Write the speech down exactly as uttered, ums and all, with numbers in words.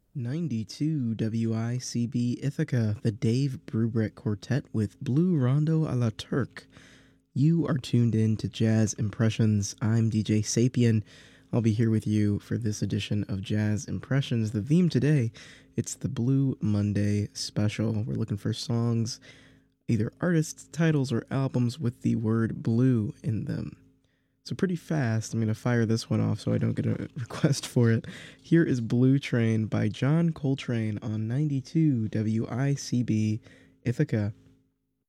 ninety-two W I C B Ithaca, the Dave Brubeck Quartet with Blue Rondo a la Turk. You are tuned in to Jazz Impressions. I'm D J Sapien. I'll be here with you for this edition of Jazz Impressions. The theme today, it's the Blue Monday special. We're looking for songs, either artists, titles, or albums with the word blue in them. So pretty fast, I'm going to fire this one off so I don't get a request for it. Here is Blue Train by John Coltrane on ninety-two W I C B Ithaca.